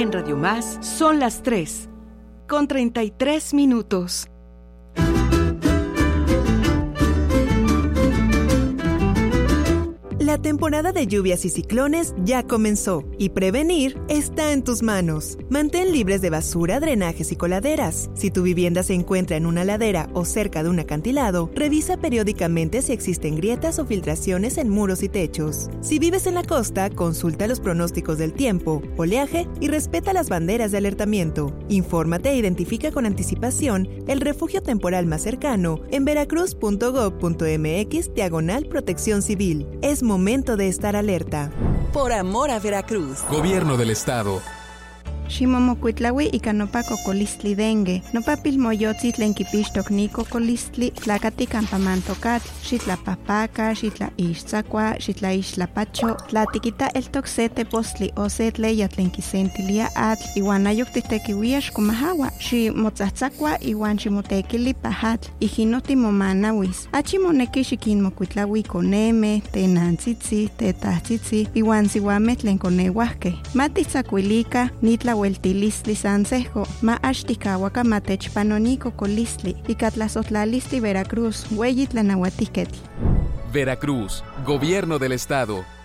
En Radio Más son las 3:33. La temporada de lluvias y ciclones ya comenzó y prevenir está en tus manos. Mantén libres de basura, drenajes y coladeras. Si tu vivienda se encuentra en una ladera o cerca de un acantilado, revisa periódicamente si existen grietas o filtraciones en muros y techos. Si vives en la costa, consulta los pronósticos del tiempo, oleaje y respeta las banderas de alertamiento. Infórmate e identifica con anticipación el refugio temporal más cercano en veracruz.gov.mx/protección civil. Es momento de estar alerta. Por amor a Veracruz. Gobierno del Estado. Ximomocuitlaui ika nopa kokolistli dengue, nopa pilmoyotzi tlen kipixtok ni kokolistli, tlakati kampamantokatl, xitlapahpaka, xitlaixtzakua, xitlaixtlapacho, tlatikita eltok se tepostli o se tleya tlen kisentilia atl, iwan ayok titekiuia xkomahawa, ximotzatzakua iwan ximotekili pahatl, ijino timomanawis. Achi moneki xikinmokuitlaui koneme, tenantzitzi, tetahtzitzi, iwan siuameh tlen koneuahkeh. Matitzakuilika, nitla Hueltilistli Sansejo, ma axtikawaka matechpanoni kokolistli, ikatlazotlalistli Veracruz, Hueyitlanauatiketl. Veracruz, Gobierno del Estado.